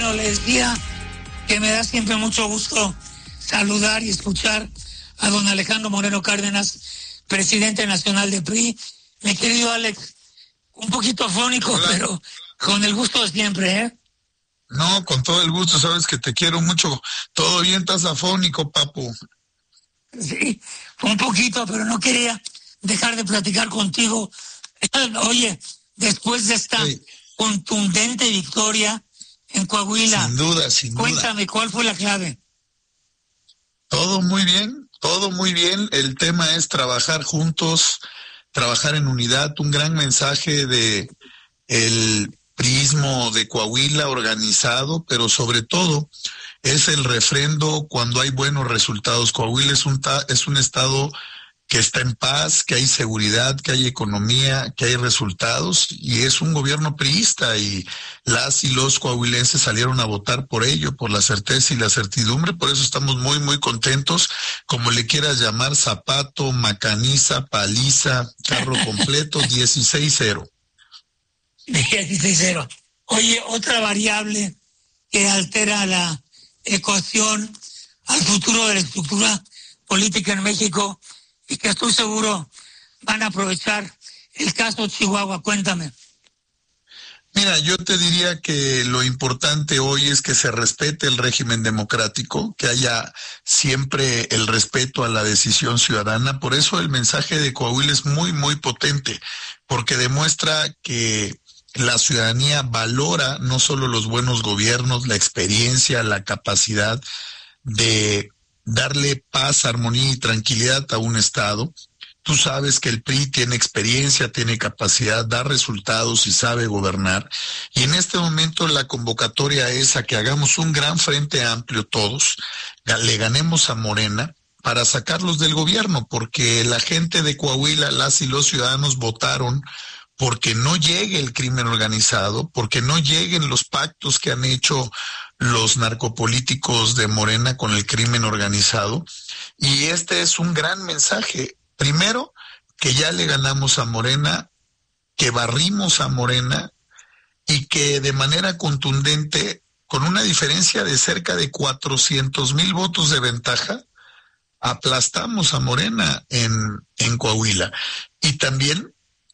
Bueno, les decía que me da siempre mucho gusto saludar y escuchar a don Alejandro Moreno Cárdenas, presidente nacional de PRI. Mi querido Alex, un poquito afónico, hola, pero con el gusto de siempre, ¿eh? No, con todo el gusto, sabes que te quiero mucho. Todo bien, estás afónico, papu. Sí, un poquito, pero no quería dejar de platicar contigo. Oye, después de esta contundente victoria en Coahuila, sin duda. Cuéntame, ¿cuál fue la clave? Todo muy bien. El tema es trabajar juntos, trabajar en unidad. Un gran mensaje de el priismo de Coahuila organizado, pero sobre todo es el refrendo cuando hay buenos resultados. Coahuila es un estado que está en paz, que hay seguridad, que hay economía, que hay resultados, y es un gobierno priista, y las y los coahuilenses salieron a votar por ello, por la certeza y la certidumbre. Por eso estamos muy, muy contentos, como le quieras llamar, zapato, macaniza, paliza, carro completo, 16-0. 16-0. Oye, otra variable que altera la ecuación al futuro de la estructura política en México, y que estoy seguro van a aprovechar el caso Chihuahua. Cuéntame. Mira, yo te diría que lo importante hoy es que se respete el régimen democrático, que haya siempre el respeto a la decisión ciudadana. Por eso el mensaje de Coahuila es muy, muy potente, porque demuestra que la ciudadanía valora no solo los buenos gobiernos, la experiencia, la capacidad de darle paz, armonía y tranquilidad a un estado. Tú sabes que el PRI tiene experiencia, tiene capacidad, da resultados y sabe gobernar. Y en este momento la convocatoria es a que hagamos un gran frente amplio todos, le ganemos a Morena para sacarlos del gobierno, porque la gente de Coahuila, las y los ciudadanos votaron porque no llegue el crimen organizado, porque no lleguen los pactos que han hecho los narcopolíticos de Morena con el crimen organizado. Y este es un gran mensaje. Primero, que ya le ganamos a Morena, que barrimos a Morena, y que de manera contundente, con una diferencia de cerca de 400,000 votos de ventaja, aplastamos a Morena en Coahuila. Y también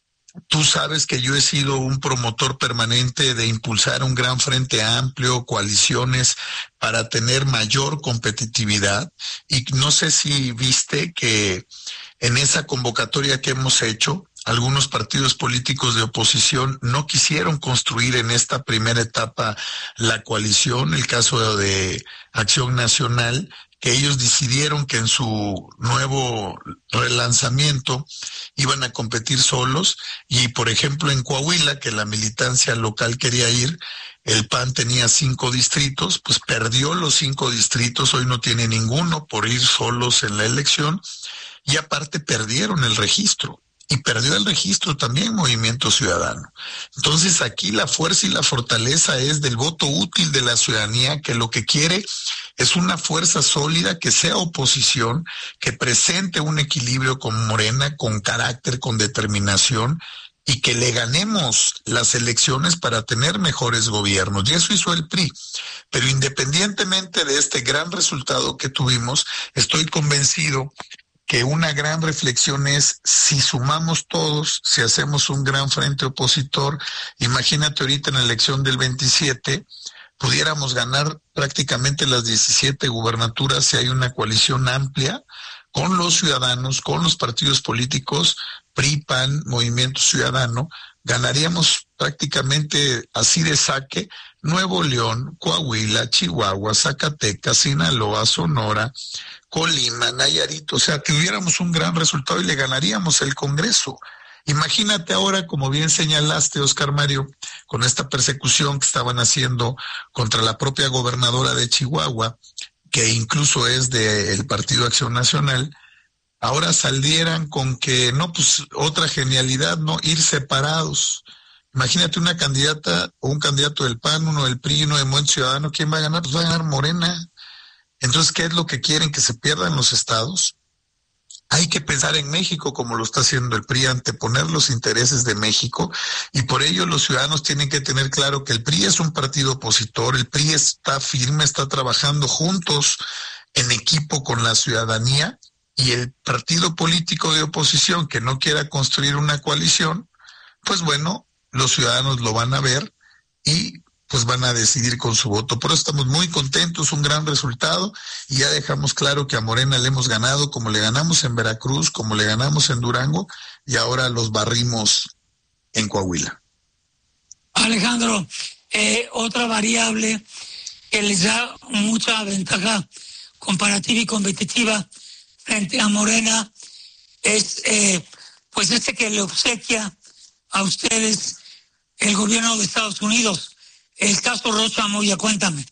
tú sabes que yo he sido un promotor permanente de impulsar un gran frente amplio, coaliciones, para tener mayor competitividad. Y no sé si viste que en esa convocatoria que hemos hecho, algunos partidos políticos de oposición no quisieron construir en esta primera etapa la coalición. El caso de Acción Nacional, que ellos decidieron que en su nuevo relanzamiento iban a competir solos. Y por ejemplo en Coahuila, que la militancia local quería ir, el PAN tenía 5 distritos, pues perdió los 5 distritos, hoy no tiene ninguno por ir solos en la elección, y aparte perdieron el registro. Y perdió el registro también Movimiento Ciudadano. Entonces aquí la fuerza y la fortaleza es del voto útil de la ciudadanía, que lo que quiere es una fuerza sólida, que sea oposición, que presente un equilibrio con Morena, con carácter, con determinación, y que le ganemos las elecciones para tener mejores gobiernos. Y eso hizo el PRI. Pero independientemente de este gran resultado que tuvimos, estoy convencido que una gran reflexión es, si sumamos todos, si hacemos un gran frente opositor, imagínate ahorita en la elección del 27, pudiéramos ganar prácticamente las 17 gubernaturas si hay una coalición amplia con los ciudadanos, con los partidos políticos, PRI, PAN, Movimiento Ciudadano. Ganaríamos prácticamente así de saque Nuevo León, Coahuila, Chihuahua, Zacatecas, Sinaloa, Sonora, Colima, Nayarit. O sea, tuviéramos un gran resultado y le ganaríamos el Congreso. Imagínate ahora, como bien señalaste, Oscar Mario, con esta persecución que estaban haciendo contra la propia gobernadora de Chihuahua, que incluso es del Partido Acción Nacional, ahora salieran con que, no, pues otra genialidad, no, ir separados. Imagínate una candidata o un candidato del PAN, uno del PRI, uno de Movimiento Ciudadano, ¿quién va a ganar? Pues va a ganar Morena. Entonces, ¿qué es lo que quieren? ¿Que se pierdan los estados? Hay que pensar en México como lo está haciendo el PRI, anteponer los intereses de México, y por ello los ciudadanos tienen que tener claro que el PRI es un partido opositor, el PRI está firme, está trabajando juntos en equipo con la ciudadanía, y el partido político de oposición que no quiera construir una coalición, pues bueno, los ciudadanos lo van a ver y pues van a decidir con su voto. Por eso estamos muy contentos, un gran resultado, y ya dejamos claro que a Morena le hemos ganado como le ganamos en Veracruz, como le ganamos en Durango, y ahora los barrimos en Coahuila. Alejandro, otra variable que les da mucha ventaja comparativa y competitiva frente a Morena es pues que le obsequia a ustedes el gobierno de Estados Unidos. El caso Rocha Moya, cuéntame.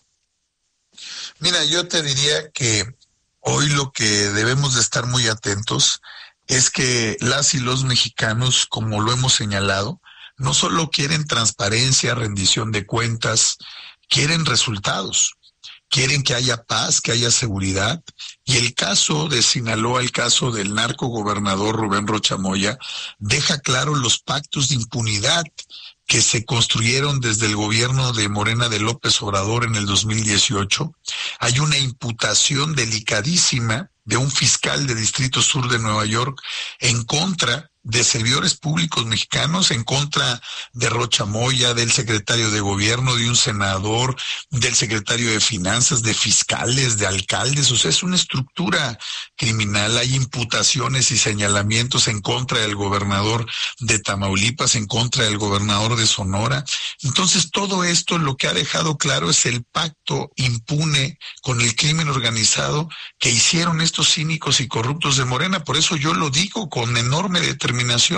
Mira, yo te diría que hoy lo que debemos de estar muy atentos es que las y los mexicanos, como lo hemos señalado, no solo quieren transparencia, rendición de cuentas, quieren resultados, quieren que haya paz, que haya seguridad. Y el caso de Sinaloa, el caso del narcogobernador Rubén Rocha Moya, deja claro los pactos de impunidad que se construyeron desde el gobierno de Morena de López Obrador en el 2018. Hay una imputación delicadísima de un fiscal de Distrito Sur de Nueva York en contra de servidores públicos mexicanos, en contra de Rocha Moya, del secretario de gobierno, de un senador, del secretario de finanzas, de fiscales, de alcaldes. O sea, es una estructura criminal. Hay imputaciones y señalamientos en contra del gobernador de Tamaulipas, en contra del gobernador de Sonora. Entonces, todo esto lo que ha dejado claro es el pacto impune con el crimen organizado que hicieron estos cínicos y corruptos de Morena. Por eso yo lo digo con enorme determinación.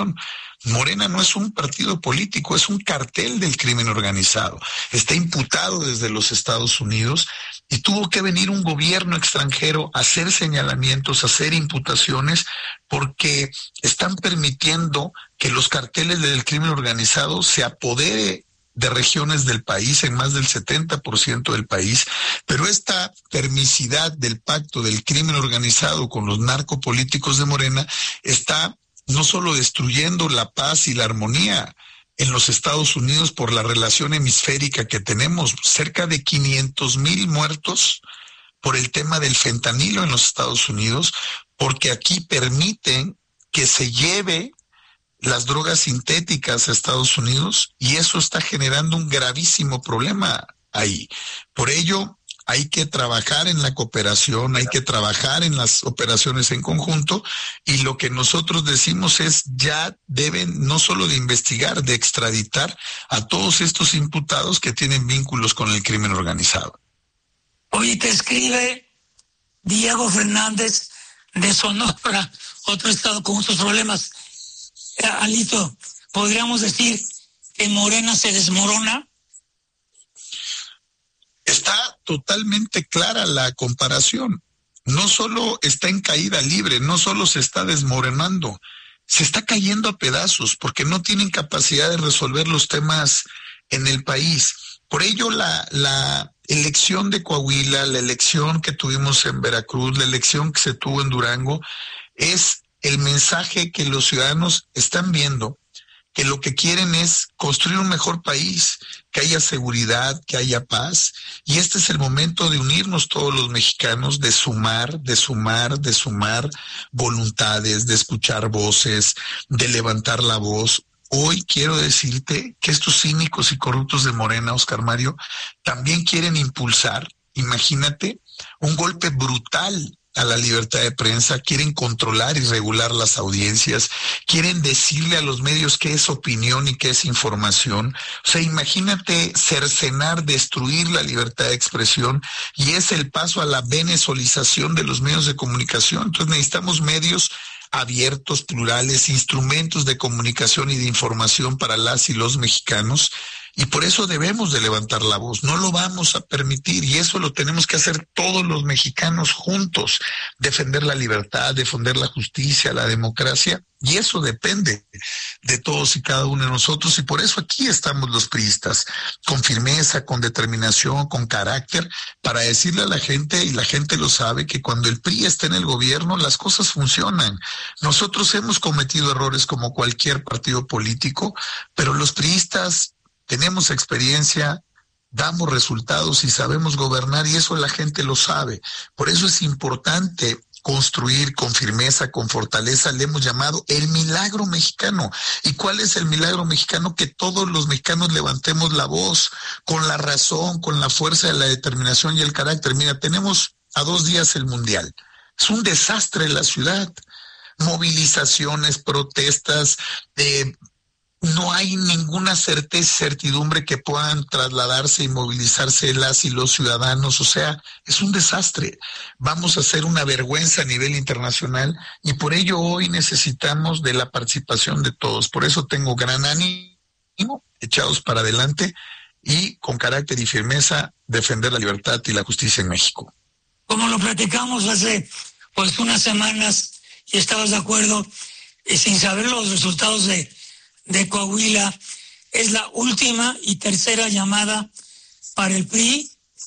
Morena no es un partido político, es un cartel del crimen organizado. Está imputado desde los Estados Unidos y tuvo que venir un gobierno extranjero a hacer señalamientos, a hacer imputaciones, porque están permitiendo que los carteles del crimen organizado se apodere de regiones del país, en más del 70% del país, pero esta permisidad del pacto del crimen organizado con los narcopolíticos de Morena está no solo destruyendo la paz y la armonía en los Estados Unidos por la relación hemisférica que tenemos, cerca de 500,000 muertos por el tema del fentanilo en los Estados Unidos, porque aquí permiten que se lleve las drogas sintéticas a Estados Unidos, y eso está generando un gravísimo problema ahí. Por ello, hay que trabajar en la cooperación, hay que trabajar en las operaciones en conjunto, y lo que nosotros decimos es ya deben no solo de investigar, de extraditar a todos estos imputados que tienen vínculos con el crimen organizado. Oye, te escribe Diego Fernández de Sonora, otro estado con muchos problemas. Alito, ¿podríamos decir que Morena se desmorona? Está totalmente clara la comparación. No solo está en caída libre, no solo se está desmoronando, se está cayendo a pedazos porque no tienen capacidad de resolver los temas en el país. Por ello, la elección de Coahuila, la elección que tuvimos en Veracruz, la elección que se tuvo en Durango, es el mensaje que los ciudadanos están viendo, que lo que quieren es construir un mejor país, que haya seguridad, que haya paz, y este es el momento de unirnos todos los mexicanos, de sumar voluntades, de escuchar voces, de levantar la voz. Hoy quiero decirte que estos cínicos y corruptos de Morena, Oscar Mario, también quieren impulsar, imagínate, un golpe brutal a la libertad de prensa, quieren controlar y regular las audiencias, quieren decirle a los medios qué es opinión y qué es información. O sea, imagínate cercenar, destruir la libertad de expresión, y es el paso a la venezolización de los medios de comunicación. Entonces necesitamos medios abiertos, plurales, instrumentos de comunicación y de información para las y los mexicanos. Y por eso debemos de levantar la voz, no lo vamos a permitir, y eso lo tenemos que hacer todos los mexicanos juntos, defender la libertad, defender la justicia, la democracia, y eso depende de todos y cada uno de nosotros, y por eso aquí estamos los priistas, con firmeza, con determinación, con carácter, para decirle a la gente, y la gente lo sabe, que cuando el PRI está en el gobierno, las cosas funcionan. Nosotros hemos cometido errores como cualquier partido político, pero los priistas tenemos experiencia, damos resultados y sabemos gobernar, y eso la gente lo sabe. Por eso es importante construir con firmeza, con fortaleza. Le hemos llamado el milagro mexicano. ¿Y cuál es el milagro mexicano? Que todos los mexicanos levantemos la voz con la razón, con la fuerza de la determinación y el carácter. Mira, tenemos a 2 días el Mundial. Es un desastre en la ciudad. Movilizaciones, protestas, no hay ninguna certidumbre que puedan trasladarse y movilizarse las y los ciudadanos. O sea, es un desastre. Vamos a hacer una vergüenza a nivel internacional, y por ello hoy necesitamos de la participación de todos. Por eso tengo gran ánimo, echados para adelante y con carácter y firmeza defender la libertad y la justicia en México. Como lo platicamos hace unas semanas, y estabas de acuerdo, sin saber los resultados de Coahuila, es la última y tercera llamada para el PRI,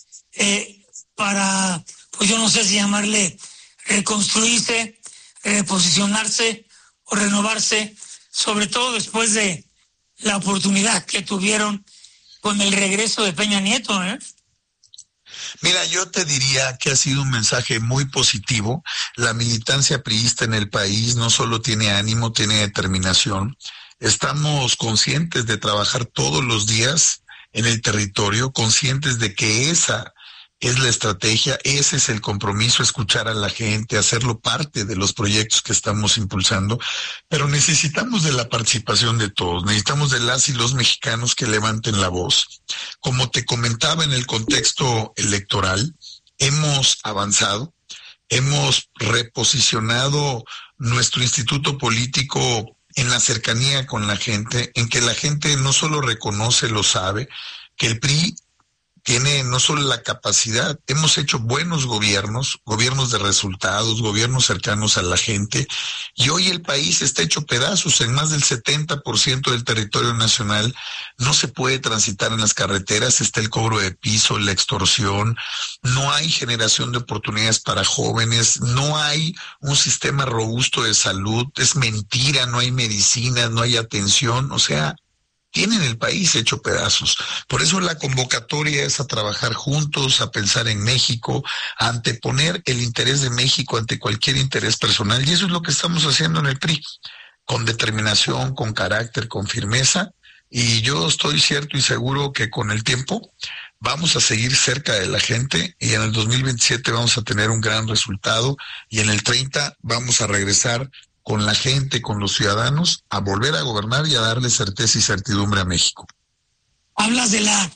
para, pues yo no sé si llamarle reconstruirse, reposicionarse o renovarse, sobre todo después de la oportunidad que tuvieron con el regreso de Peña Nieto, ¿eh? Mira, yo te diría que ha sido un mensaje muy positivo. La militancia priista en el país no solo tiene ánimo, tiene determinación. Estamos conscientes de trabajar todos los días en el territorio, conscientes de que esa es la estrategia, ese es el compromiso, escuchar a la gente, hacerlo parte de los proyectos que estamos impulsando, pero necesitamos de la participación de todos, necesitamos de las y los mexicanos que levanten la voz. Como te comentaba, en el contexto electoral, hemos avanzado, hemos reposicionado nuestro instituto político en la cercanía con la gente, en que la gente no solo reconoce, lo sabe, que el PRI tiene no solo la capacidad, hemos hecho buenos gobiernos de resultados, gobiernos cercanos a la gente, y hoy el país está hecho pedazos. En más del 70% del territorio nacional no se puede transitar en las carreteras, está el cobro de piso, la extorsión, no hay generación de oportunidades para jóvenes, no hay un sistema robusto de salud, es mentira, no hay medicinas, no hay atención, o sea, tienen el país hecho pedazos. Por eso la convocatoria es a trabajar juntos, a pensar en México, a anteponer el interés de México ante cualquier interés personal. Y eso es lo que estamos haciendo en el PRI, con determinación, con carácter, con firmeza. Y yo estoy cierto y seguro que con el tiempo vamos a seguir cerca de la gente, y en el 2027 vamos a tener un gran resultado, y en el 30 vamos a regresar con la gente, con los ciudadanos, a volver a gobernar y a darle certeza y certidumbre a México. Hablas de la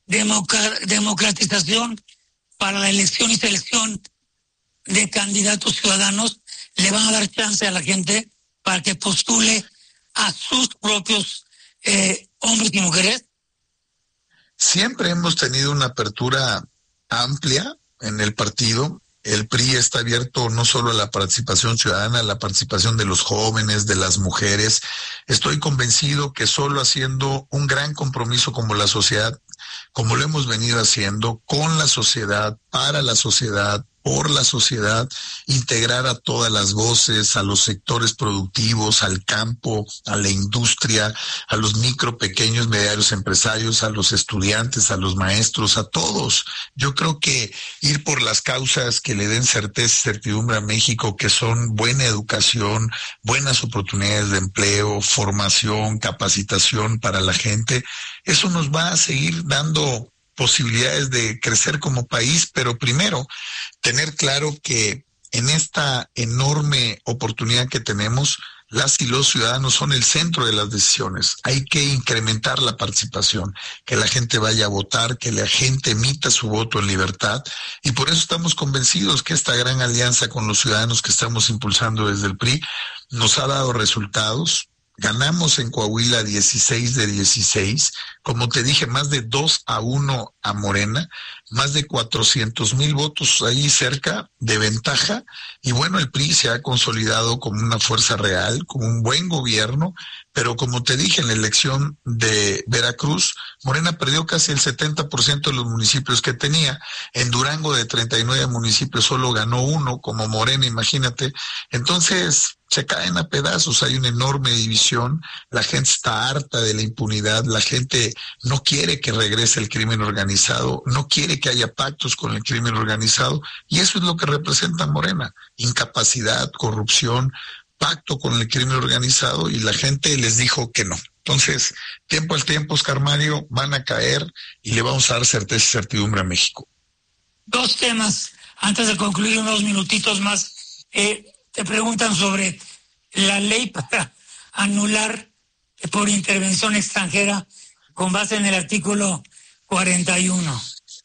democratización para la elección y selección de candidatos ciudadanos. ¿Le van a dar chance a la gente para que postule a sus propios hombres y mujeres? Siempre hemos tenido una apertura amplia en el partido. El PRI está abierto no solo a la participación ciudadana, a la participación de los jóvenes, de las mujeres. Estoy convencido que solo haciendo un gran compromiso como la sociedad, como lo hemos venido haciendo, con la sociedad, para la sociedad, por la sociedad, integrar a todas las voces, a los sectores productivos, al campo, a la industria, a los micro, pequeños, medianos empresarios, a los estudiantes, a los maestros, a todos. Yo creo que ir por las causas que le den certeza y certidumbre a México, que son buena educación, buenas oportunidades de empleo, formación, capacitación para la gente, eso nos va a seguir dando posibilidades de crecer como país, pero primero tener claro que en esta enorme oportunidad que tenemos, las y los ciudadanos son el centro de las decisiones. Hay que incrementar la participación, que la gente vaya a votar, que la gente emita su voto en libertad, y por eso estamos convencidos que esta gran alianza con los ciudadanos que estamos impulsando desde el PRI nos ha dado resultados. ganamos en Coahuila 16 de 16, como te dije, más de 2-1 a Morena, más de 400,000 votos ahí cerca de ventaja, y bueno, el PRI se ha consolidado como una fuerza real, como un buen gobierno, pero como te dije, en la elección de Veracruz, Morena perdió casi el 70% de los municipios que tenía. En Durango, de 39 municipios, solo ganó 1 como Morena, imagínate. Entonces, se caen a pedazos, hay una enorme división, la gente está harta de la impunidad, la gente no quiere que regrese el crimen organizado, no quiere que haya pactos con el crimen organizado, y eso es lo que representa Morena: incapacidad, corrupción, pacto con el crimen organizado, y la gente les dijo que no. Entonces, tiempo al tiempo, Oscar Mario, van a caer y le vamos a dar certeza y certidumbre a México. 2 temas, antes de concluir, unos minutitos más. Te preguntan sobre la ley para anular por intervención extranjera con base en el artículo 41.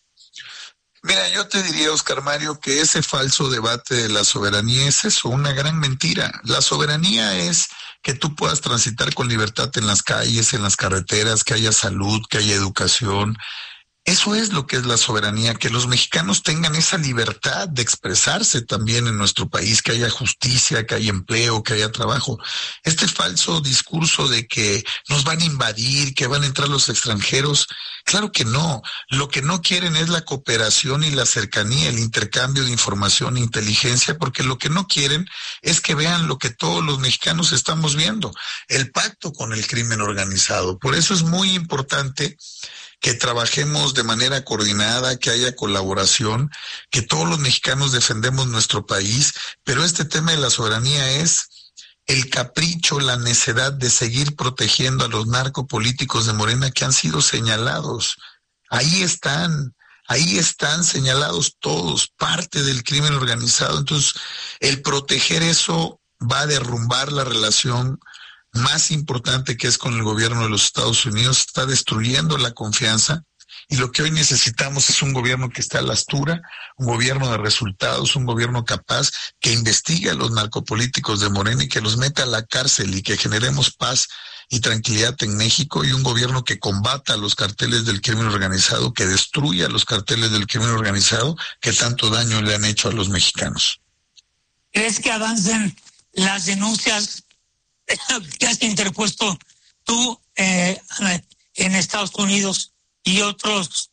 Mira, yo te diría, Oscar Mario, que ese falso debate de la soberanía es eso, una gran mentira. La soberanía es que tú puedas transitar con libertad en las calles, en las carreteras, que haya salud, que haya educación. Eso es lo que es la soberanía, que los mexicanos tengan esa libertad de expresarse también en nuestro país, que haya justicia, que haya empleo, que haya trabajo. Este falso discurso de que nos van a invadir, que van a entrar los extranjeros, claro que no. Lo que no quieren es la cooperación y la cercanía, el intercambio de información e inteligencia, porque lo que no quieren es que vean lo que todos los mexicanos estamos viendo, el pacto con el crimen organizado. Por eso es muy importante que trabajemos de manera coordinada, que haya colaboración, que todos los mexicanos defendemos nuestro país, pero este tema de la soberanía es el capricho, la necedad de seguir protegiendo a los narcopolíticos de Morena que han sido señalados. Ahí están señalados todos, parte del crimen organizado. Entonces, el proteger eso va a derrumbar la relación más importante, que es con el gobierno de los Estados Unidos. Está destruyendo la confianza, y lo que hoy necesitamos es un gobierno que esté a la altura, un gobierno de resultados, un gobierno capaz, que investigue a los narcopolíticos de Morena y que los meta a la cárcel, y que generemos paz y tranquilidad en México, y un gobierno que combata a los carteles del crimen organizado, que destruya a los carteles del crimen organizado que tanto daño le han hecho a los mexicanos. ¿Crees que avancen las denuncias que has interpuesto tú en Estados Unidos y otros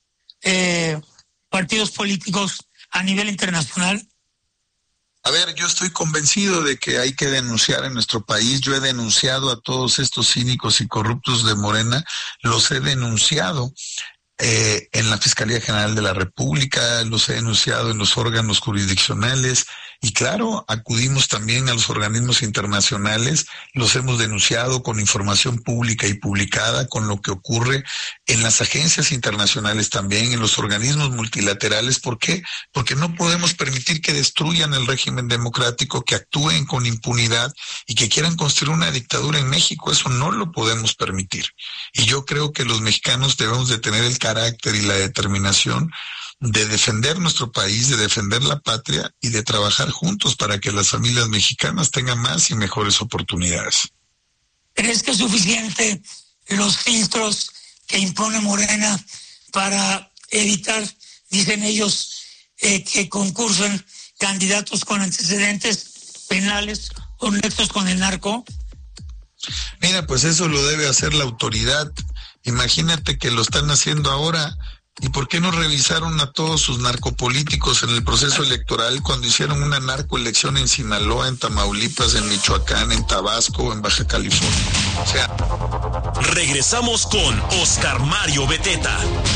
partidos políticos a nivel internacional? A ver, yo estoy convencido de que hay que denunciar en nuestro país. Yo he denunciado a todos estos cínicos y corruptos de Morena, los he denunciado en la Fiscalía General de la República, los he denunciado en los órganos jurisdiccionales, y claro, acudimos también a los organismos internacionales, los hemos denunciado con información pública y publicada, con lo que ocurre en las agencias internacionales también, en los organismos multilaterales. ¿Por qué? Porque no podemos permitir que destruyan el régimen democrático, que actúen con impunidad y que quieran construir una dictadura en México. Eso no lo podemos permitir. Y yo creo que los mexicanos debemos de tener el carácter y la determinación de defender nuestro país, de defender la patria y de trabajar juntos para que las familias mexicanas tengan más y mejores oportunidades. ¿Crees que es suficiente los filtros que impone Morena para evitar, dicen ellos, que concursen candidatos con antecedentes penales o nexos con el narco? Mira, pues eso lo debe hacer la autoridad. Imagínate que lo están haciendo ahora. ¿Y por qué no revisaron a todos sus narcopolíticos en el proceso electoral cuando hicieron una narcoelección en Sinaloa, en Tamaulipas, en Michoacán, en Tabasco, en Baja California? O sea... Regresamos con Oscar Mario Beteta.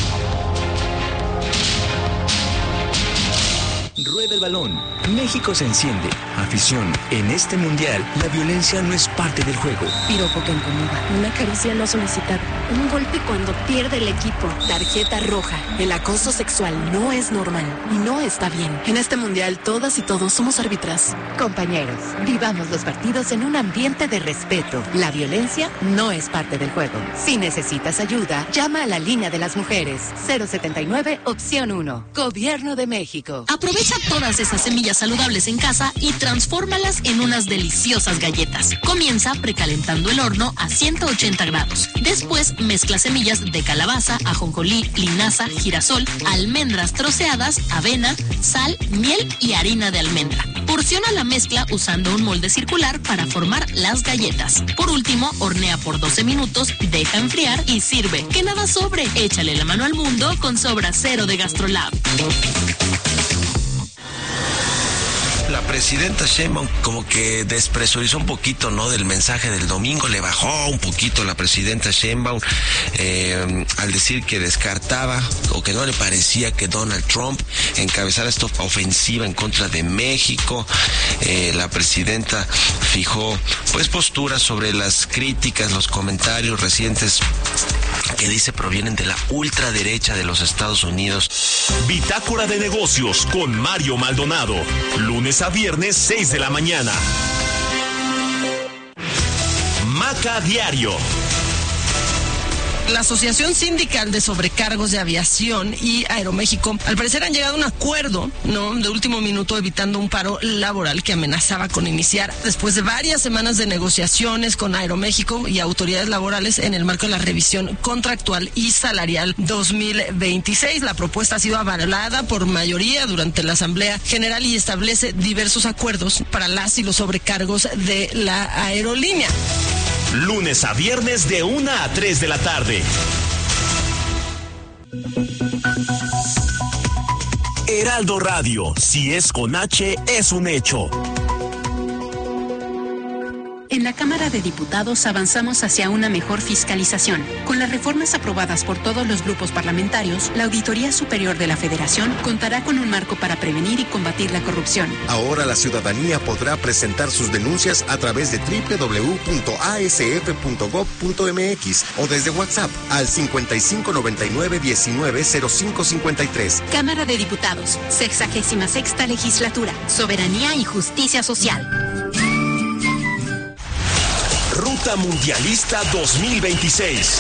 Rueda el balón. México se enciende. Afición. En este mundial, la violencia no es parte del juego. Piropo que incomoda. Una caricia no solicitada. Un golpe cuando pierde el equipo. Tarjeta roja. El acoso sexual no es normal y no está bien. En este mundial, todas y todos somos árbitras. Compañeros, vivamos los partidos en un ambiente de respeto. La violencia no es parte del juego. Si necesitas ayuda, llama a la línea de las mujeres. 079, opción 1. Gobierno de México. Aprovecha todas esas semillas tortillas saludables en casa y transfórmalas en unas deliciosas galletas. Comienza precalentando el horno a 180 grados. Después mezcla semillas de calabaza, ajonjolí, linaza, girasol, almendras troceadas, avena, sal, miel y harina de almendra. Porciona la mezcla usando un molde circular para formar las galletas. Por último, hornea por 12 minutos, deja enfriar y sirve. Que nada sobre. Échale la mano al mundo con Sobra Cero de GastroLab. La presidenta Sheinbaum como que despresurizó un poquito, ¿no?, del mensaje del domingo, le bajó un poquito la presidenta Sheinbaum al decir que descartaba o que no le parecía que Donald Trump encabezara esta ofensiva en contra de México. La presidenta fijó pues posturas sobre las críticas, los comentarios recientes que dice provienen de la ultraderecha de los Estados Unidos. Bitácora de negocios con Mario Maldonado. Lunes a viernes, 6 de la mañana. Maca Diario. La Asociación Sindical de Sobrecargos de Aviación y Aeroméxico al parecer han llegado a un acuerdo, ¿no?, de último minuto, evitando un paro laboral que amenazaba con iniciar después de varias semanas de negociaciones con Aeroméxico y autoridades laborales en el marco de la revisión contractual y salarial 2026. La propuesta ha sido avalada por mayoría durante la Asamblea General y establece diversos acuerdos para las y los sobrecargos de la aerolínea. Lunes a viernes de 1 a 3 de la tarde. Heraldo Radio, si es con H, es un hecho. En la Cámara de Diputados avanzamos hacia una mejor fiscalización. Con las reformas aprobadas por todos los grupos parlamentarios, la Auditoría Superior de la Federación contará con un marco para prevenir y combatir la corrupción. Ahora la ciudadanía podrá presentar sus denuncias a través de www.asf.gov.mx o desde WhatsApp al 5599-190553. Cámara de Diputados, 66ª Legislatura, Soberanía y Justicia Social. Ruta Mundialista 2026.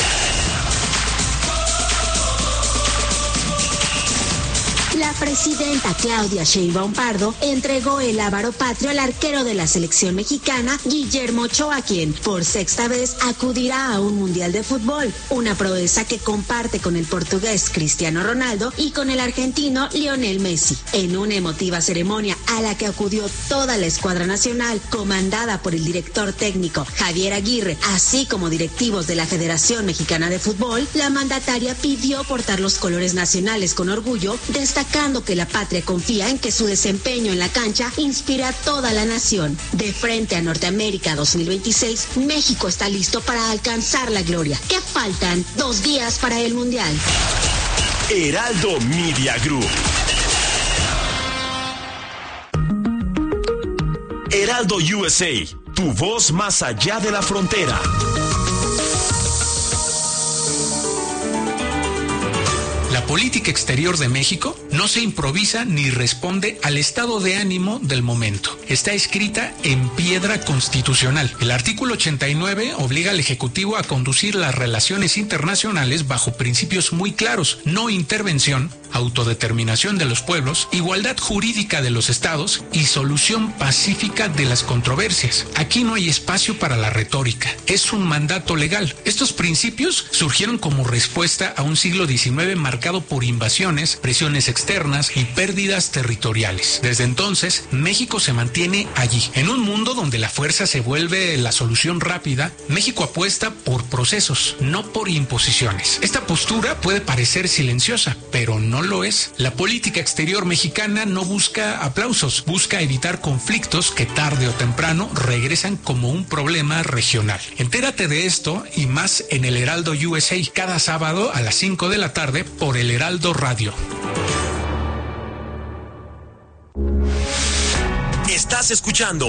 La presidenta Claudia Sheinbaum Pardo entregó el Ávaro Patrio al arquero de la selección mexicana, Guillermo Ochoa, quien por sexta vez acudirá a un mundial de fútbol, una proeza que comparte con el portugués Cristiano Ronaldo y con el argentino Lionel Messi, en una emotiva ceremonia a la que acudió toda la escuadra nacional, comandada por el director técnico Javier Aguirre, así como directivos de la Federación Mexicana de Fútbol. La mandataria pidió portar los colores nacionales con orgullo, destacando que la patria confía en que su desempeño en la cancha inspira a toda la nación. De frente a Norteamérica 2026, México está listo para alcanzar la gloria. ¿Qué faltan? 2 días para el Mundial. Heraldo Media Group. Heraldo USA, tu voz más allá de la frontera. La política exterior de México no se improvisa ni responde al estado de ánimo del momento. Está escrita en piedra constitucional. El artículo 89 obliga al Ejecutivo a conducir las relaciones internacionales bajo principios muy claros: no intervención, autodeterminación de los pueblos, igualdad jurídica de los estados y solución pacífica de las controversias. Aquí no hay espacio para la retórica. Es un mandato legal. Estos principios surgieron como respuesta a un siglo XIX marcado por invasiones, presiones externas y pérdidas territoriales. Desde entonces, México se mantiene allí. En un mundo donde la fuerza se vuelve la solución rápida, México apuesta por procesos, no por imposiciones. Esta postura puede parecer silenciosa, pero no lo es. La política exterior mexicana no busca aplausos, busca evitar conflictos que tarde o temprano regresan como un problema regional. Entérate de esto y más en el Heraldo USA cada sábado a las 5 de la tarde por el Heraldo Radio. Estás escuchando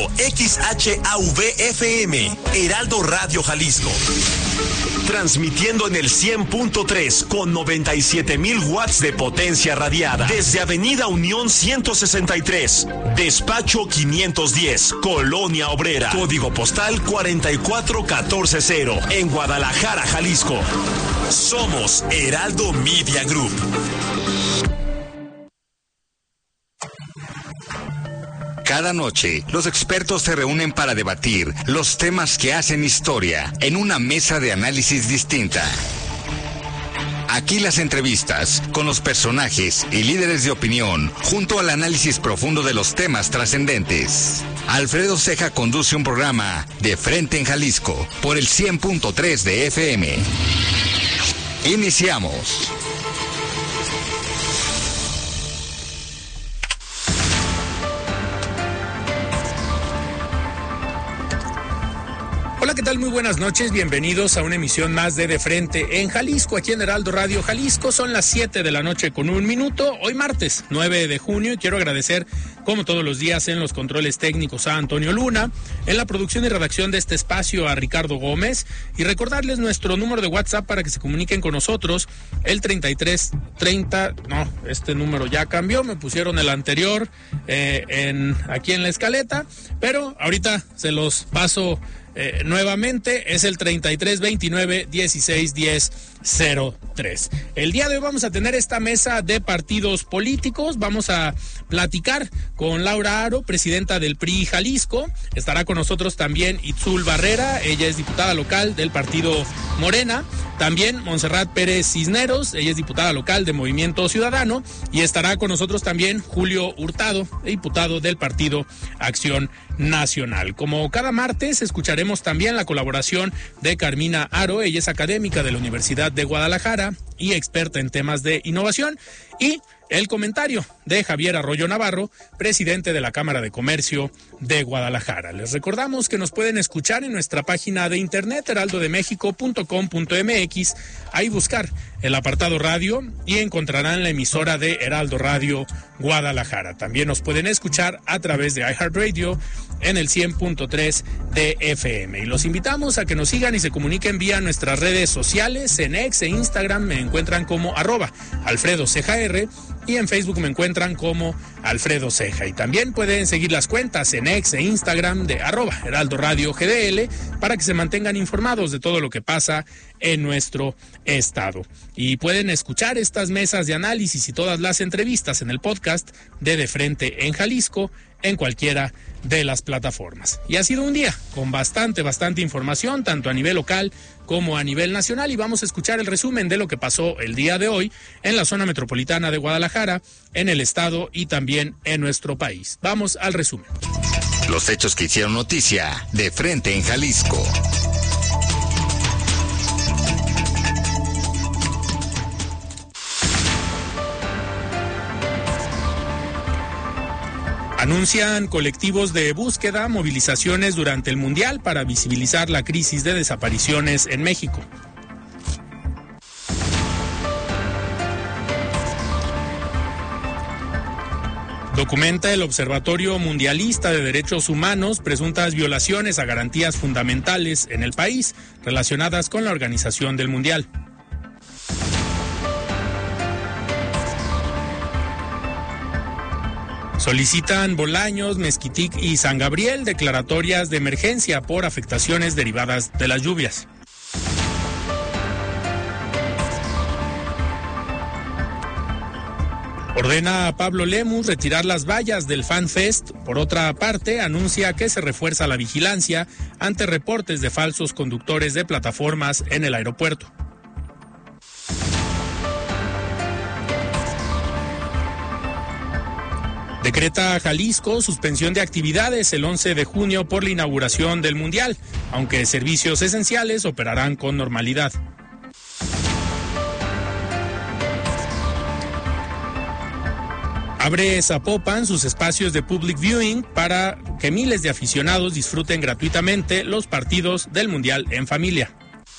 XHAVFM, Heraldo Radio Jalisco. Transmitiendo en el 100.3 con 97,000 watts de potencia radiada. Desde Avenida Unión 163, Despacho 510, Colonia Obrera. Código postal 44140, en Guadalajara, Jalisco. Somos Heraldo Media Group. Cada noche, los expertos se reúnen para debatir los temas que hacen historia en una mesa de análisis distinta. Aquí las entrevistas con los personajes y líderes de opinión, junto al análisis profundo de los temas trascendentes. Alfredo Ceja conduce un programa De Frente en Jalisco por el 100.3 de FM. Iniciamos. Hola, ¿qué tal? Muy buenas noches, bienvenidos a una emisión más de Frente en Jalisco, aquí en Heraldo Radio Jalisco. Son las 7 de la noche con 1 minuto, hoy martes 9 de junio, y quiero agradecer, como todos los días, en los controles técnicos a Antonio Luna, en la producción y redacción de este espacio a Ricardo Gómez, y recordarles nuestro número de WhatsApp para que se comuniquen con nosotros, el 3330, no, este número ya cambió, me pusieron el anterior aquí en la escaleta, pero ahorita se los paso nuevamente, es el 3329-1610-03. El día de hoy vamos a tener esta mesa de partidos políticos. Vamos a platicar con Laura Aro, presidenta del PRI Jalisco. Estará con nosotros también Itzul Barrera, ella es diputada local del partido Morena. También Montserrat Pérez Cisneros, ella es diputada local de Movimiento Ciudadano. Y estará con nosotros también Julio Hurtado, diputado del partido Acción Nacional. Como cada martes, escucharemos también la colaboración de Carmina Aro, ella es académica de la Universidad de Guadalajara y experta en temas de innovación, y el comentario de Javier Arroyo Navarro, presidente de la Cámara de Comercio de Guadalajara. Les recordamos que nos pueden escuchar en nuestra página de internet heraldodemexico.com.mx, ahí buscar el apartado radio y encontrarán la emisora de Heraldo Radio Guadalajara. También nos pueden escuchar a través de iHeartRadio en el 100.3 de FM. Y los invitamos a que nos sigan y se comuniquen vía nuestras redes sociales. En X e Instagram me encuentran como @AlfredoCejaR y en Facebook me encuentran como Alfredo Ceja. Y también pueden seguir las cuentas en X e Instagram de @Heraldo Radio GDL para que se mantengan informados de todo lo que pasa en nuestro estado. Y pueden escuchar estas mesas de análisis y todas las entrevistas en el podcast de Frente en Jalisco en cualquiera de las plataformas. Y ha sido un día con bastante información, tanto a nivel local como a nivel nacional, y vamos a escuchar el resumen de lo que pasó el día de hoy en la zona metropolitana de Guadalajara, en el estado y también en nuestro país. Vamos al resumen. Los hechos que hicieron noticia de Frente en Jalisco. Anuncian colectivos de búsqueda movilizaciones durante el Mundial para visibilizar la crisis de desapariciones en México. Documenta el Observatorio Mundialista de Derechos Humanos presuntas violaciones a garantías fundamentales en el país relacionadas con la organización del Mundial. Solicitan Bolaños, Mezquitic y San Gabriel declaratorias de emergencia por afectaciones derivadas de las lluvias. Ordena a Pablo Lemus retirar las vallas del FanFest. Por otra parte, anuncia que se refuerza la vigilancia ante reportes de falsos conductores de plataformas en el aeropuerto. Decreta Jalisco suspensión de actividades el 11 de junio por la inauguración del Mundial, aunque servicios esenciales operarán con normalidad. Abre Zapopan sus espacios de public viewing para que miles de aficionados disfruten gratuitamente los partidos del Mundial en familia.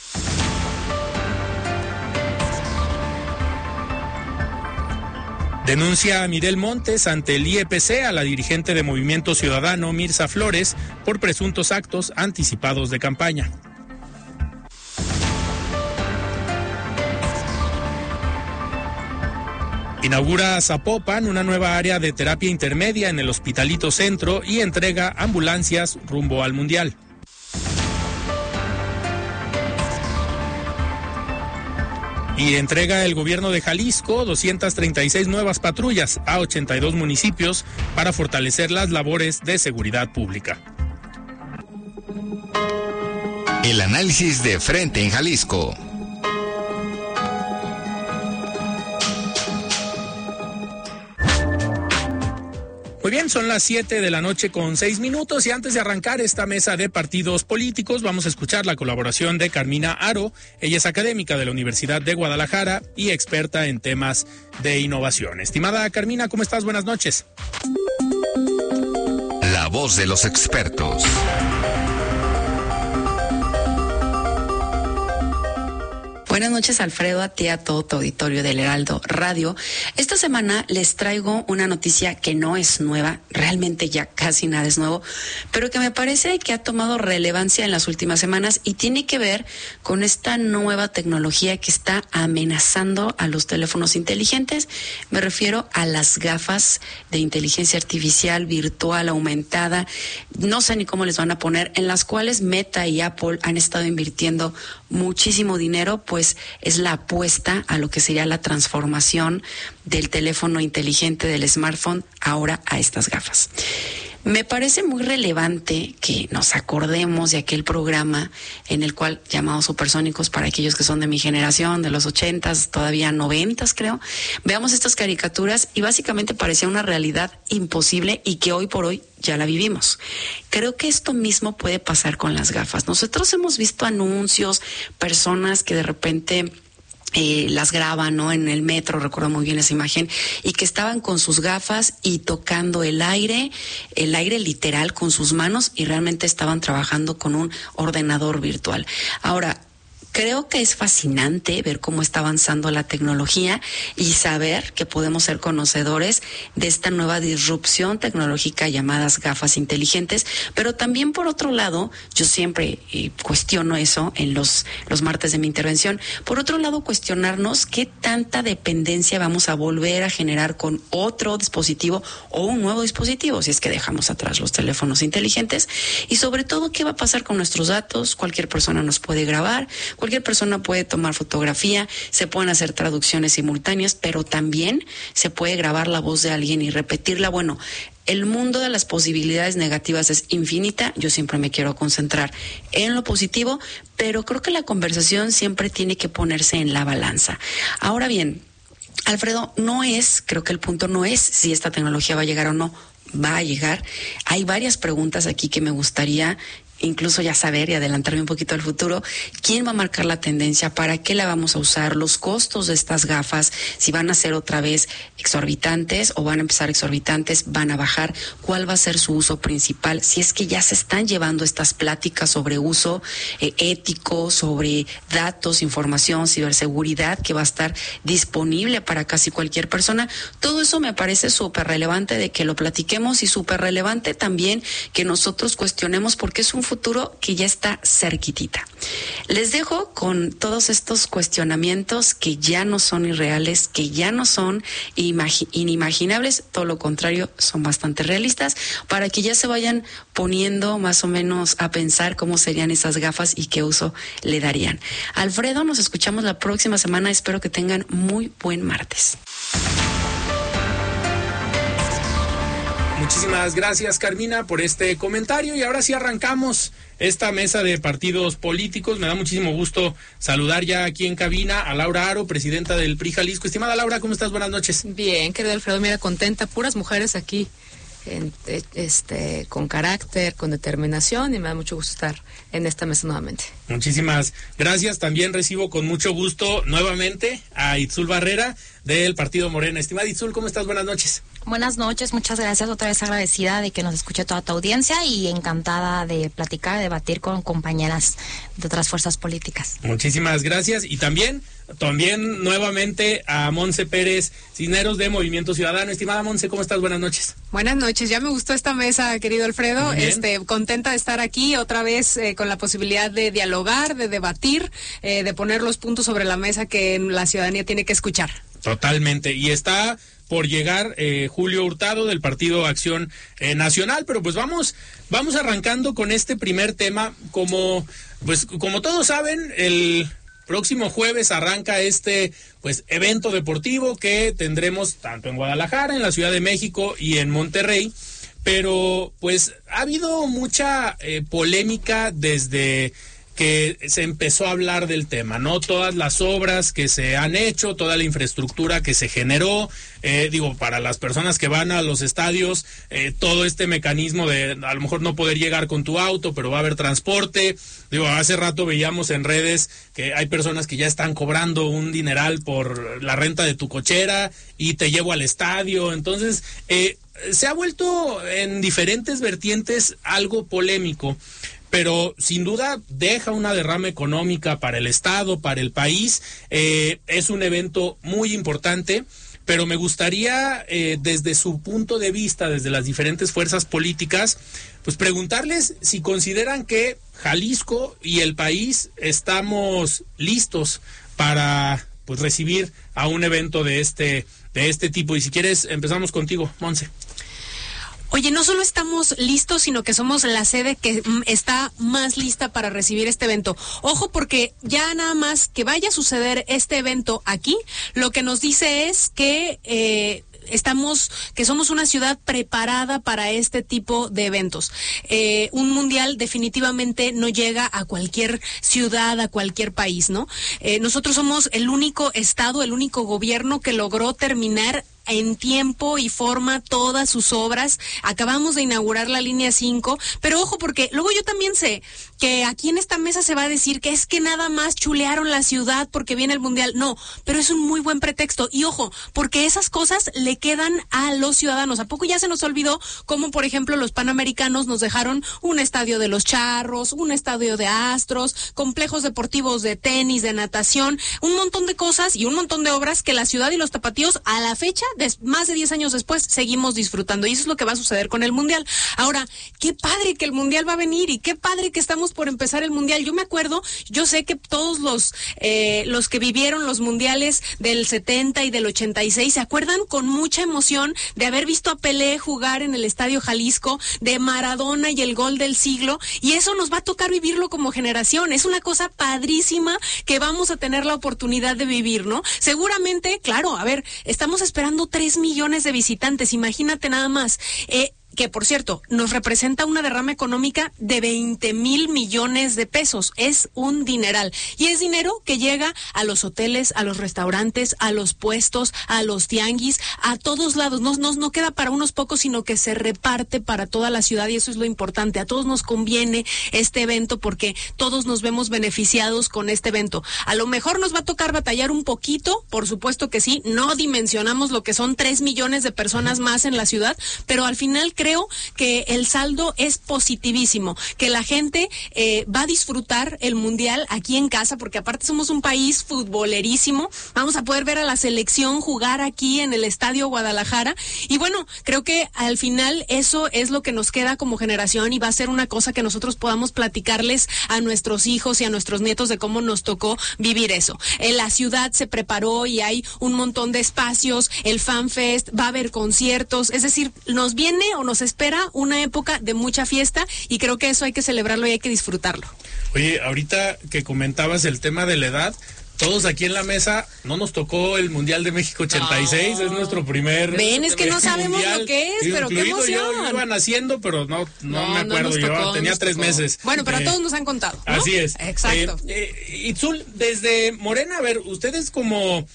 Denuncia a Mirel Montes ante el IEPC a la dirigente de Movimiento Ciudadano, Mirza Flores, por presuntos actos anticipados de campaña. Inaugura Zapopan una nueva área de terapia intermedia en el Hospitalito Centro y entrega ambulancias rumbo al Mundial. Y entrega el gobierno de Jalisco 236 nuevas patrullas a 82 municipios para fortalecer las labores de seguridad pública. El análisis de frente en Jalisco. Muy bien, son las 7 de la noche con 6 minutos y antes de arrancar esta mesa de partidos políticos vamos a escuchar la colaboración de Carmina Aro. Ella es académica de la Universidad de Guadalajara y experta en temas de innovación. Estimada Carmina, ¿cómo estás? Buenas noches. La voz de los expertos. Buenas noches, Alfredo, a ti, a todo tu auditorio del Heraldo Radio. Esta semana les traigo una noticia que no es nueva, realmente ya casi nada es nuevo, pero que me parece que ha tomado relevancia en las últimas semanas y tiene que ver con esta nueva tecnología que está amenazando a los teléfonos inteligentes. Me refiero a las gafas de inteligencia artificial, virtual, aumentada, no sé ni cómo les van a poner, en las cuales Meta y Apple han estado invirtiendo muchísimo dinero, pues es la apuesta a lo que sería la transformación del teléfono inteligente, del smartphone, ahora a estas gafas. Me parece muy relevante que nos acordemos de aquel programa en el cual, llamado Supersónicos, para aquellos que son de mi generación, de los 80s, todavía 90s creo, veamos estas caricaturas y básicamente parecía una realidad imposible y que hoy por hoy ya la vivimos. Creo que esto mismo puede pasar con las gafas. Nosotros hemos visto anuncios, personas que de repente las graban, ¿no? En el metro, recuerdo muy bien esa imagen, y que estaban con sus gafas y tocando el aire literal con sus manos y realmente estaban trabajando con un ordenador virtual. Ahora, creo que es fascinante ver cómo está avanzando la tecnología y saber que podemos ser conocedores de esta nueva disrupción tecnológica llamadas gafas inteligentes, pero también por otro lado, yo siempre cuestiono eso en los martes de mi intervención, por otro lado cuestionarnos qué tanta dependencia vamos a volver a generar con otro dispositivo o un nuevo dispositivo, si es que dejamos atrás los teléfonos inteligentes, y sobre todo qué va a pasar con nuestros datos. Cualquier persona nos puede grabar, cualquier persona puede tomar fotografía, se pueden hacer traducciones simultáneas, pero también se puede grabar la voz de alguien y repetirla. Bueno, el mundo de las posibilidades negativas es infinita. Yo siempre me quiero concentrar en lo positivo, pero creo que la conversación siempre tiene que ponerse en la balanza. Ahora bien, Alfredo, creo que el punto no es si esta tecnología va a llegar o no. Va a llegar. Hay varias preguntas aquí que me gustaría incluso ya saber y adelantarme un poquito al futuro. ¿Quién va a marcar la tendencia? ¿Para qué la vamos a usar? Los costos de estas gafas, si van a ser otra vez exorbitantes o van a empezar exorbitantes, van a bajar. ¿Cuál va a ser su uso principal? Si es que ya se están llevando estas pláticas sobre uso ético, sobre datos, información, ciberseguridad, que va a estar disponible para casi cualquier persona. Todo eso me parece súper relevante de que lo platiquemos y súper relevante también que nosotros cuestionemos, porque es un futuro que ya está cerquitita. Les dejo con todos estos cuestionamientos que ya no son irreales, que ya no son inimaginables, todo lo contrario, son bastante realistas, para que ya se vayan poniendo más o menos a pensar cómo serían esas gafas y qué uso le darían. Alfredo, nos escuchamos la próxima semana, espero que tengan muy buen martes. Muchísimas gracias, Carmina, por este comentario. Y ahora sí arrancamos esta mesa de partidos políticos. Me da muchísimo gusto saludar ya aquí en cabina a Laura Aro, presidenta del PRI Jalisco. Estimada Laura, ¿cómo estás? Buenas noches. Bien, querido Alfredo, mira, contenta, puras mujeres aquí, con carácter, con determinación, y me da mucho gusto estar en esta mesa nuevamente. Muchísimas gracias. También recibo con mucho gusto nuevamente a Itzul Barrera del Partido Morena. Estimada Itzul, ¿cómo estás? Buenas noches. Buenas noches, muchas gracias, otra vez agradecida de que nos escuche toda tu audiencia y encantada de platicar, de debatir con compañeras de otras fuerzas políticas. Muchísimas gracias. Y también nuevamente a Monse Pérez Cisneros de Movimiento Ciudadano. Estimada Monse, ¿cómo estás? Buenas noches. Buenas noches, ya me gustó esta mesa, querido Alfredo. Contenta de estar aquí otra vez con la posibilidad de dialogar, de debatir, de poner los puntos sobre la mesa que la ciudadanía tiene que escuchar. Totalmente. Y está por llegar Julio Hurtado del Partido Acción Nacional, pero pues vamos arrancando con este primer tema. Como todos saben, el próximo jueves arranca este pues evento deportivo que tendremos tanto en Guadalajara, en la Ciudad de México y en Monterrey. Pero pues ha habido mucha polémica desde que se empezó a hablar del tema, ¿no? Todas las obras que se han hecho, toda la infraestructura que se generó, para las personas que van a los estadios, todo este mecanismo de a lo mejor no poder llegar con tu auto, pero va a haber transporte. Hace rato veíamos en redes que hay personas que ya están cobrando un dineral por la renta de tu cochera y te llevo al estadio. Entonces, se ha vuelto en diferentes vertientes algo polémico, pero sin duda deja una derrama económica para el Estado, para el país. Es un evento muy importante, pero me gustaría, desde su punto de vista, desde las diferentes fuerzas políticas, pues preguntarles si consideran que Jalisco y el país estamos listos para pues recibir a un evento de este tipo. Y si quieres, empezamos contigo, Monse. Oye, no solo estamos listos, sino que somos la sede que está más lista para recibir este evento. Ojo, porque ya nada más que vaya a suceder este evento aquí, lo que nos dice es que somos una ciudad preparada para este tipo de eventos. Un mundial definitivamente no llega a cualquier ciudad, a cualquier país, ¿no? Nosotros somos el único estado, el único gobierno que logró terminar en tiempo y forma todas sus obras. Acabamos de inaugurar la línea 5, pero ojo, porque luego yo también sé que aquí en esta mesa se va a decir que es que nada más chulearon la ciudad porque viene el mundial. No, pero es un muy buen pretexto. Y ojo, porque esas cosas le quedan a los ciudadanos. ¿A poco ya se nos olvidó cómo, por ejemplo, los Panamericanos nos dejaron un estadio de los Charros, un estadio de Astros, complejos deportivos de tenis, de natación, un montón de cosas y un montón de obras que la ciudad y los tapatíos a la fecha, más de 10 años después, seguimos disfrutando, y eso es lo que va a suceder con el mundial. Ahora, qué padre que el mundial va a venir y qué padre que estamos por empezar el mundial. Yo sé que todos los que vivieron los mundiales del 70 y del 86 se acuerdan con mucha emoción de haber visto a Pelé jugar en el Estadio Jalisco, de Maradona y el gol del siglo, y eso nos va a tocar vivirlo como generación. Es una cosa padrísima que vamos a tener la oportunidad de vivir, ¿no? Seguramente, claro, a ver, estamos esperando 3 millones de visitantes, imagínate nada más. Que por cierto, nos representa una derrama económica de 20,000 millones de pesos. Es un dineral. Y es dinero que llega a los hoteles, a los restaurantes, a los puestos, a los tianguis, a todos lados. No queda para unos pocos, sino que se reparte para toda la ciudad, y eso es lo importante. A todos nos conviene este evento porque todos nos vemos beneficiados con este evento. A lo mejor nos va a tocar batallar un poquito, por supuesto que sí. No dimensionamos lo que son 3 millones de personas más en la ciudad, pero al final creo que el saldo es positivísimo, que la gente va a disfrutar el mundial aquí en casa, porque aparte somos un país futbolerísimo. Vamos a poder ver a la selección jugar aquí en el Estadio Guadalajara, y bueno, creo que al final eso es lo que nos queda como generación, y va a ser una cosa que nosotros podamos platicarles a nuestros hijos y a nuestros nietos de cómo nos tocó vivir eso. La ciudad se preparó y hay un montón de espacios, el Fan Fest, va a haber conciertos, es decir, nos viene o nos espera una época de mucha fiesta, y creo que eso hay que celebrarlo y hay que disfrutarlo. Oye, ahorita que comentabas el tema de la edad, todos aquí en la mesa no nos tocó el Mundial de México 86, es nuestro primer. Ven, es que no sabemos mundial, lo que es, pero qué emoción. Yo iba naciendo, pero no me acuerdo, yo tenía 3 meses. Bueno, pero a todos nos han contado, ¿no? Así es. Exacto. Itzul, desde Morena, a ver, ustedes como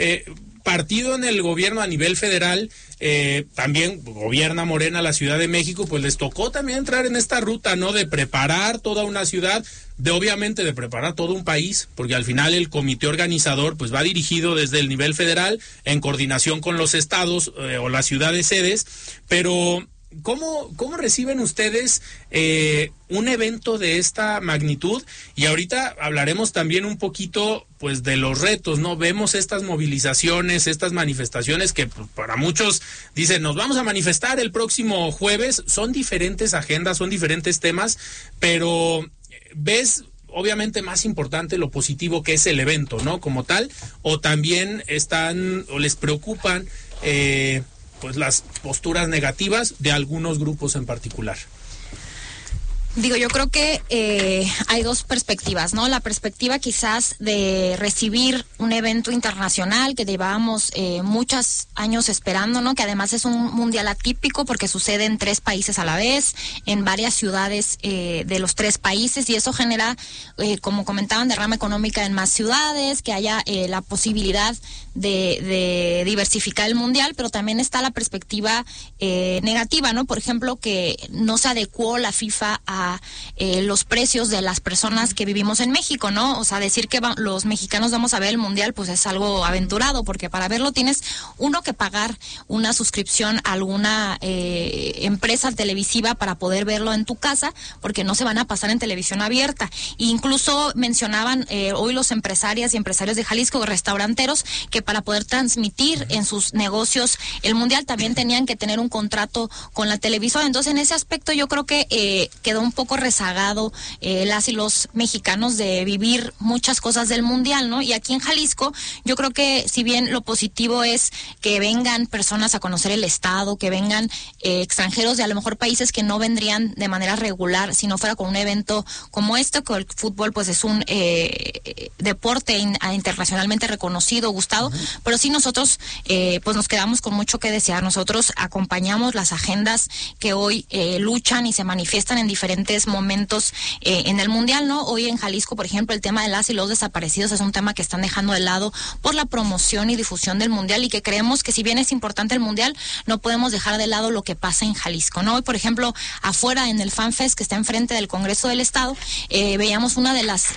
partido en el gobierno a nivel federal, también gobierna Morena la Ciudad de México, pues les tocó también entrar en esta ruta, ¿no? De preparar toda una ciudad, obviamente de preparar todo un país, porque al final el comité organizador pues va dirigido desde el nivel federal en coordinación con los estados o las ciudades sedes, pero ¿Cómo reciben ustedes un evento de esta magnitud? Y ahorita hablaremos también un poquito pues de los retos, ¿no? Vemos estas movilizaciones, estas manifestaciones que pues, para muchos dicen, nos vamos a manifestar el próximo jueves. Son diferentes agendas, son diferentes temas, pero ¿ves obviamente más importante lo positivo que es el evento, ¿no? Como tal, o también les preocupan pues las posturas negativas de algunos grupos en particular? Yo creo que hay dos perspectivas, ¿no? La perspectiva quizás de recibir un evento internacional que llevábamos muchos años esperando, ¿no? Que además es un mundial atípico porque sucede en 3 países a la vez, en varias ciudades de los 3 países, y eso genera, como comentaban, derrama económica en más ciudades, que haya la posibilidad de diversificar el mundial, pero también está la perspectiva negativa, ¿no? Por ejemplo, que no se adecuó la FIFA a los precios de las personas que vivimos en México, ¿no? O sea, decir que los mexicanos vamos a ver el mundial, pues es algo aventurado, porque para verlo tienes que pagar una suscripción a alguna empresa televisiva para poder verlo en tu casa, porque no se van a pasar en televisión abierta. E incluso mencionaban hoy los empresarias y empresarios de Jalisco, restauranteros, que para poder transmitir en sus negocios el mundial también tenían que tener un contrato con la televisora. Entonces, en ese aspecto yo creo que quedó un poco rezagado las y los mexicanos de vivir muchas cosas del mundial, ¿no? Y aquí en Jalisco yo creo que si bien lo positivo es que vengan personas a conocer el estado, que vengan extranjeros de a lo mejor países que no vendrían de manera regular si no fuera con un evento como este, que el fútbol pues es un deporte internacionalmente reconocido, gustado, pero sí nosotros pues nos quedamos con mucho que desear. Nosotros acompañamos las agendas que hoy luchan y se manifiestan en diferentes momentos en el mundial, ¿no? Hoy en Jalisco, por ejemplo, el tema de las y los desaparecidos es un tema que están dejando de lado por la promoción y difusión del mundial, y que creemos que si bien es importante el mundial, no podemos dejar de lado lo que pasa en Jalisco, ¿no? Hoy, por ejemplo, afuera en el FanFest que está enfrente del Congreso del Estado, veíamos una de las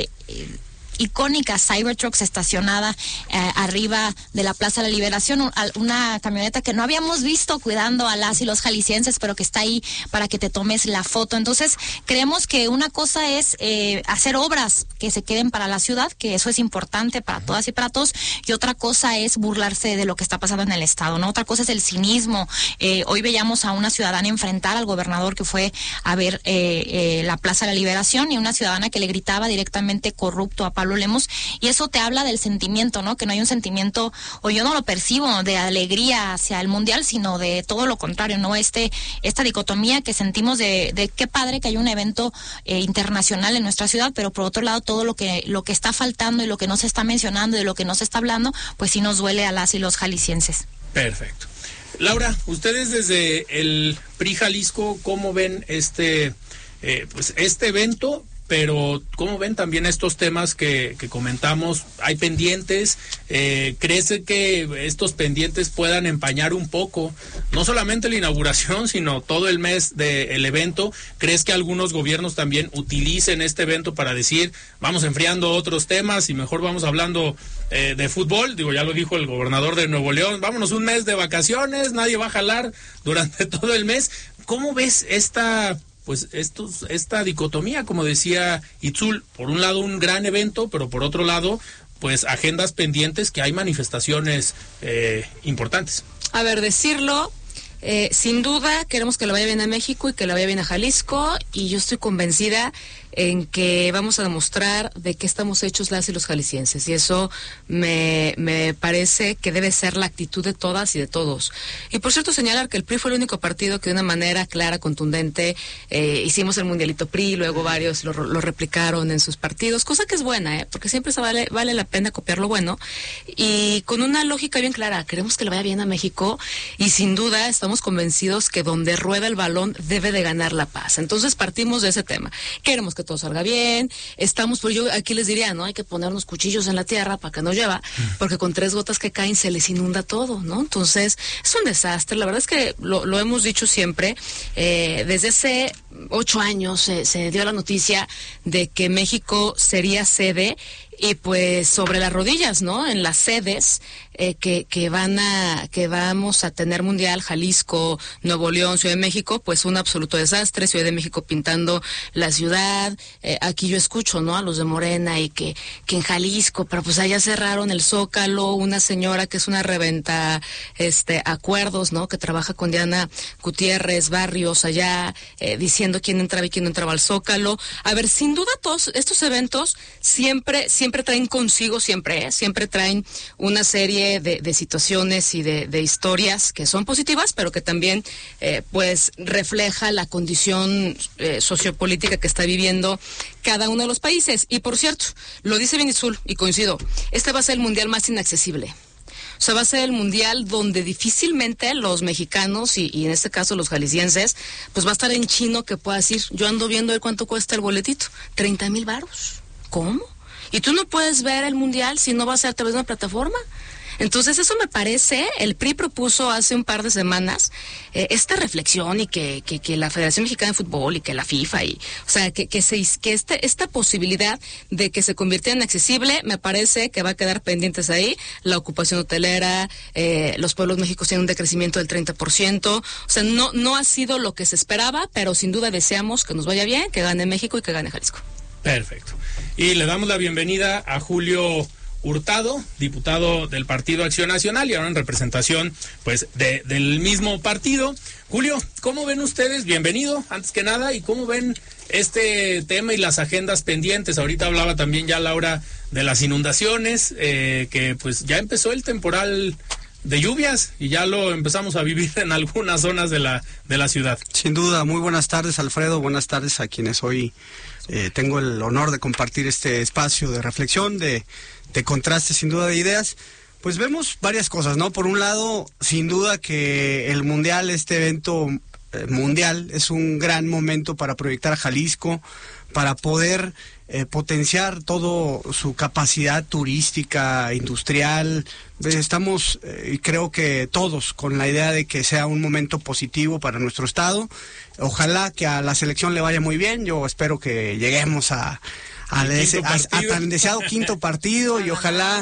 icónicas Cybertrucks estacionada arriba de la Plaza de la Liberación, una camioneta que no habíamos visto cuidando a las y los jaliscienses, pero que está ahí para que te tomes la foto. Entonces, creemos que una cosa es hacer obras que se queden para la ciudad, que eso es importante para todas y para todos, y otra cosa es burlarse de lo que está pasando en el estado, ¿no? Otra cosa es el cinismo. Hoy veíamos a una ciudadana enfrentar al gobernador que fue a ver la Plaza de la Liberación, y una ciudadana que le gritaba directamente corrupto a Pablo Lemos, y eso te habla del sentimiento, ¿no? Que no hay un sentimiento, o yo no lo percibo, de alegría hacia el mundial, sino de todo lo contrario, ¿no? Esta dicotomía que sentimos de qué padre que hay un evento internacional en nuestra ciudad, pero por otro lado todo lo que está faltando y lo que no se está mencionando y de lo que no se está hablando, pues sí nos duele a las y los jaliscienses. Perfecto. Laura, ustedes desde el PRI Jalisco, ¿cómo ven este evento? Pero ¿cómo ven también estos temas que comentamos? ¿Hay pendientes? ¿Crees que estos pendientes puedan empañar un poco, no solamente la inauguración, sino todo el mes del evento? ¿Crees que algunos gobiernos también utilicen este evento para decir, vamos enfriando otros temas y mejor vamos hablando de fútbol? Ya lo dijo el gobernador de Nuevo León, vámonos un mes de vacaciones, nadie va a jalar durante todo el mes. ¿Cómo ves esta dicotomía, como decía Itzul? Por un lado un gran evento, pero por otro lado pues agendas pendientes, que hay manifestaciones importantes. A ver, decirlo, sin duda queremos que le vaya bien a México y que le vaya bien a Jalisco, y yo estoy convencida en que vamos a demostrar de qué estamos hechos las y los jaliscienses, y eso me parece que debe ser la actitud de todas y de todos. Y por cierto, señalar que el PRI fue el único partido que de una manera clara, contundente, hicimos el mundialito PRI, luego varios lo replicaron en sus partidos, cosa que es buena, porque siempre vale la pena copiar lo bueno, y con una lógica bien clara: queremos que le vaya bien a México, y sin duda estamos convencidos que donde rueda el balón debe de ganar la paz. Entonces partimos de ese tema. Queremos que todo salga bien, pues yo aquí les diría, ¿no? Hay que ponernos cuchillos en la tierra para que no llueva, porque con 3 gotas que caen se les inunda todo, ¿no? Entonces, es un desastre. La verdad es que lo hemos dicho siempre, desde hace 8 años se dio la noticia de que México sería sede, y pues sobre las rodillas, ¿no? En las sedes que vamos a tener mundial, Jalisco, Nuevo León, Ciudad de México, pues un absoluto desastre. Ciudad de México pintando la ciudad. Aquí yo escucho, ¿no? A los de Morena, y que en Jalisco, pero pues allá cerraron el Zócalo, una señora que es una reventa acuerdos, ¿no? Que trabaja con Diana Gutiérrez Barrios allá, diciendo quién entraba y quién no entraba al Zócalo. A ver, sin duda todos estos eventos siempre traen consigo, siempre traen una serie serie de situaciones y de historias que son positivas, pero que también pues refleja la condición sociopolítica que está viviendo cada uno de los países. Y por cierto, lo dice Vinizul, y coincido, este va a ser el mundial más inaccesible. O sea, va a ser el mundial donde difícilmente los mexicanos y en este caso los jaliscienses, pues va a estar en chino que pueda decir, yo ando viendo cuánto cuesta el boletito, 30,000 varos. ¿Cómo? Y tú no puedes ver el mundial si no va a ser a través de una plataforma. Entonces eso me parece, el PRI propuso hace un par de semanas esta reflexión y que la Federación Mexicana de Fútbol y que la FIFA y, o sea, que esta posibilidad de que se convirtiera en accesible, me parece que va a quedar pendientes ahí, la ocupación hotelera, los pueblos mágicos tienen un decrecimiento del 30%, o sea, no ha sido lo que se esperaba, pero sin duda deseamos que nos vaya bien, que gane México y que gane Jalisco. Perfecto. Y le damos la bienvenida a Julio Hurtado, diputado del Partido Acción Nacional y ahora en representación pues del mismo partido. Julio, ¿cómo ven ustedes? Bienvenido, antes que nada, y cómo ven este tema y las agendas pendientes. Ahorita hablaba también ya Laura de las inundaciones, que pues ya empezó el temporal de lluvias y ya lo empezamos a vivir en algunas zonas de la ciudad. Sin duda, muy buenas tardes, Alfredo, buenas tardes a quienes hoy tengo el honor de compartir este espacio de reflexión, de contraste, sin duda, de ideas. Pues vemos varias cosas, ¿no? Por un lado, sin duda que el Mundial, este evento mundial, es un gran momento para proyectar a Jalisco, para poder potenciar todo su capacidad turística, industrial. Estamos, y creo que todos, con la idea de que sea un momento positivo para nuestro estado. Ojalá que a la selección le vaya muy bien. Yo espero que lleguemos a tan deseado quinto partido y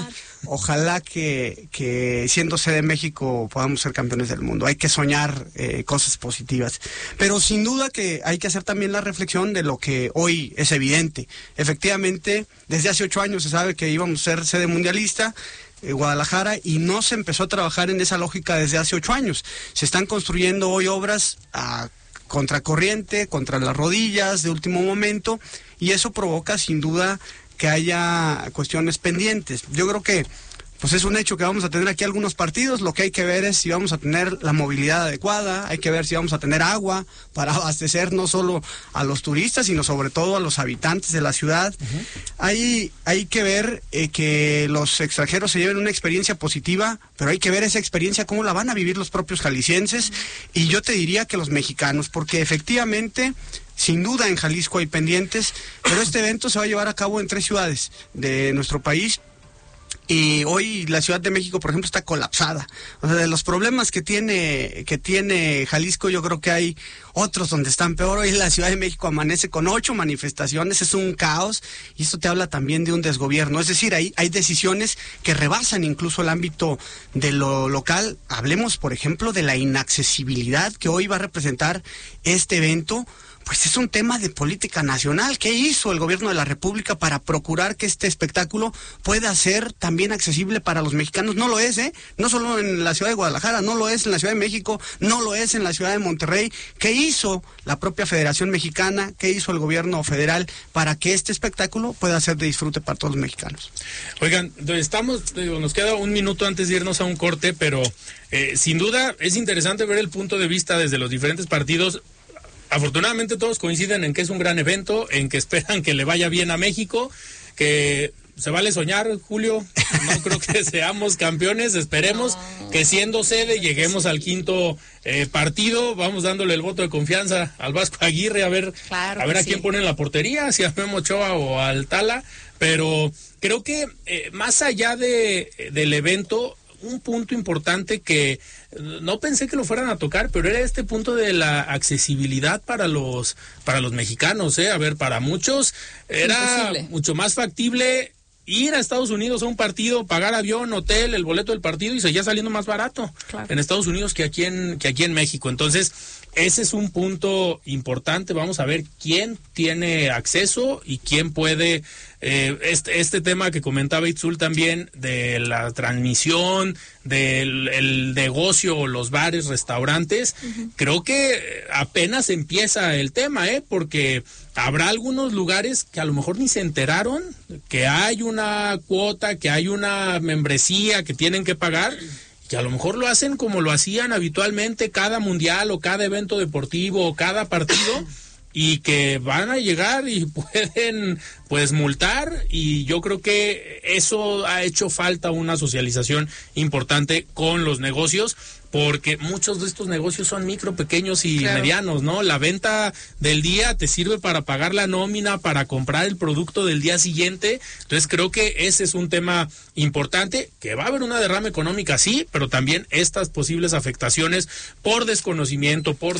ojalá que siendo sede México podamos ser campeones del mundo. Hay que soñar cosas positivas, pero sin duda que hay que hacer también la reflexión de lo que hoy es evidente. Efectivamente, desde hace 8 años se sabe que íbamos a ser sede mundialista, Guadalajara, y no se empezó a trabajar en esa lógica desde hace 8 años. Se están construyendo hoy obras a contracorriente, contra las rodillas, de último momento, y eso provoca sin duda que haya cuestiones pendientes. Yo creo que pues es un hecho que vamos a tener aquí algunos partidos. Lo que hay que ver es si vamos a tener la movilidad adecuada, hay que ver si vamos a tener agua para abastecer no solo a los turistas, sino sobre todo a los habitantes de la ciudad. Uh-huh. Hay que ver que los extranjeros se lleven una experiencia positiva, pero hay que ver esa experiencia cómo la van a vivir los propios jaliscienses, y yo te diría que los mexicanos, porque efectivamente, sin duda en Jalisco hay pendientes, pero este evento se va a llevar a cabo en 3 ciudades de nuestro país. Y hoy la Ciudad de México, por ejemplo, está colapsada. O sea, de los problemas que tiene Jalisco, yo creo que hay otros donde están peor. Hoy la Ciudad de México amanece con 8 manifestaciones, es un caos, y esto te habla también de un desgobierno. Es decir, hay decisiones que rebasan incluso el ámbito de lo local. Hablemos, por ejemplo, de la inaccesibilidad que hoy va a representar este evento. Pues es un tema de política nacional. ¿Qué hizo el gobierno de la República para procurar que este espectáculo pueda ser también accesible para los mexicanos? No lo es, no solo en la ciudad de Guadalajara, no lo es en la Ciudad de México, no lo es en la ciudad de Monterrey. ¿Qué hizo la propia Federación Mexicana? ¿Qué hizo el gobierno federal para que este espectáculo pueda ser de disfrute para todos los mexicanos? Oigan, nos queda un minuto antes de irnos a un corte, pero sin duda es interesante ver el punto de vista desde los diferentes partidos. Afortunadamente todos coinciden en que es un gran evento, en que esperan que le vaya bien a México, que se vale soñar, Julio. No creo que seamos campeones, esperemos que siendo sede lleguemos al quinto partido. Vamos dándole el voto de confianza al Vasco Aguirre a ver a quién pone en la portería, si a Memo Ochoa o al Tala, pero creo que más allá del evento, un punto importante que no pensé que lo fueran a tocar, pero era este punto de la accesibilidad para los mexicanos, A ver, para muchos era mucho más factible ir a Estados Unidos a un partido, pagar avión, hotel, el boleto del partido, y seguía saliendo más barato en Estados Unidos que aquí en México. Entonces, ese es un punto importante. Vamos a ver quién tiene acceso y quién puede este tema que comentaba Itzul también de la transmisión, del negocio o los bares, restaurantes, creo que apenas empieza el tema, porque habrá algunos lugares que a lo mejor ni se enteraron que hay una cuota, que hay una membresía que tienen que pagar, que a lo mejor lo hacen como lo hacían habitualmente cada mundial o cada evento deportivo o cada partido, y que van a llegar y pueden pues multar, y yo creo que eso ha hecho falta una socialización importante con los negocios, porque muchos de estos negocios son micro, pequeños y medianos, ¿no? La venta del día te sirve para pagar la nómina, para comprar el producto del día siguiente. Entonces creo que ese es un tema importante, que va a haber una derrama económica, sí, pero también estas posibles afectaciones por desconocimiento, por